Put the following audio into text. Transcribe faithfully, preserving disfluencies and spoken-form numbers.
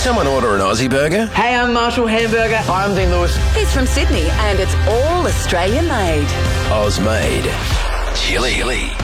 someone order an Aussie burger? Hey, I'm Marshall Hamburger. Hi, I'm Dean Lewis. He's from Sydney and it's all Australian made. Oz made. Chili.